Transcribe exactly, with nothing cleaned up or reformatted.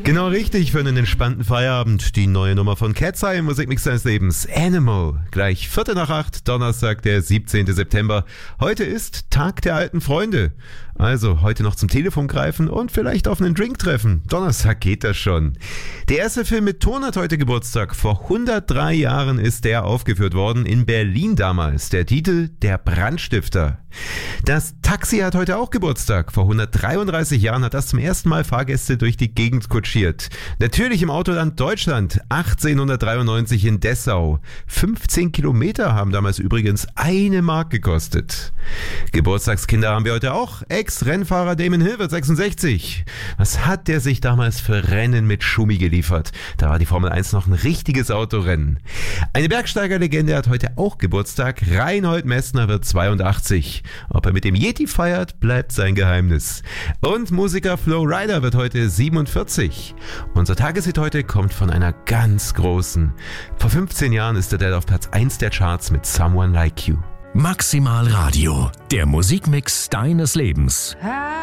Genau richtig für einen entspannten Feierabend. Die neue Nummer von Cat's Eye im Musikmix seines Lebens. Animal. Gleich Viertel nach acht, Donnerstag, der siebzehnten September. Heute ist Tag der alten Freunde. Also heute noch zum Telefon greifen und vielleicht auf einen Drink treffen. Donnerstag geht das schon. Der erste Film mit Ton hat heute Geburtstag. Vor hundertdrei Jahren ist der aufgeführt worden, in Berlin damals. Der Titel Der Brandstifter. Das Taxi hat heute auch Geburtstag. Vor hundertdreiunddreißig Jahren hat das zum ersten Mal Fahrgäste durch die Gegend kutschiert. Natürlich im Autoland Deutschland. achtzehnhundertdreiundneunzig in Dessau. fünfzehn Kilometer haben damals übrigens eine Mark gekostet. Geburtstagskinder haben wir heute auch. Ex-Rennfahrer Damon Hill wird sechsundsechzig. Was hat der sich damals für Rennen mit Schumi geliefert? Da war die Formel eins noch ein richtiges Autorennen. Eine Bergsteigerlegende hat heute auch Geburtstag. Reinhold Messner wird zweiundachtzig. Ob er mit dem Yeti feiert, bleibt sein Geheimnis. Und Musiker Flo Rida wird heute siebenundvierzig. Unser Tageshit heute kommt von einer ganz großen. Vor fünfzehn Jahren ist der Dad auf Platz eins der Charts mit Someone Like You. Maximal Radio, der Musikmix deines Lebens.